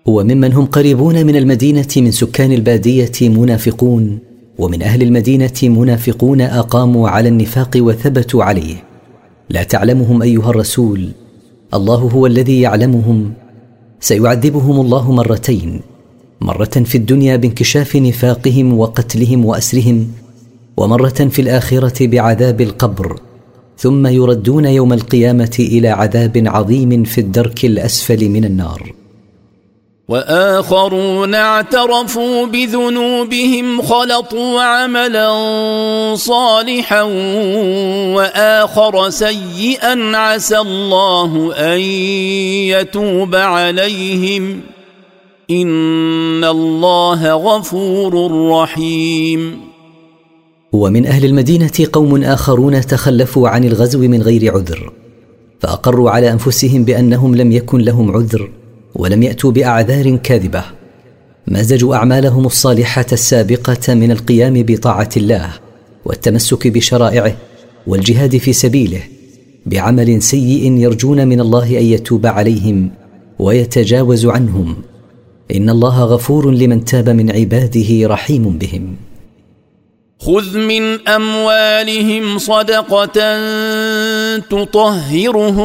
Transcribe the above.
وممن هم قريبون من المدينة من سكان البادية منافقون، ومن أهل المدينة منافقون أقاموا على النفاق وثبتوا عليه، لا تعلمهم أيها الرسول، الله هو الذي يعلمهم. سيعذبهم الله مرتين، مرة في الدنيا بانكشاف نفاقهم وقتلهم وأسرهم، ومرة في الآخرة بعذاب القبر، ثم يردون يوم القيامة إلى عذاب عظيم في الدرك الأسفل من النار. وآخرون اعترفوا بذنوبهم خلطوا عملا صالحا وآخر سيئا عسى الله أن يتوب عليهم إن الله غفور رحيم. ومن أهل المدينة قوم آخرون تخلفوا عن الغزو من غير عذر، فأقروا على أنفسهم بأنهم لم يكن لهم عذر ولم يأتوا بأعذار كاذبة، مزجوا أعمالهم الصالحة السابقة من القيام بطاعة الله والتمسك بشرائعه والجهاد في سبيله بعمل سيء يرجون من الله أن يتوب عليهم ويتجاوز عنهم، إن الله غفور لمن تاب من عباده رحيم بهم. خذ من أموالهم صدقة تطهرهم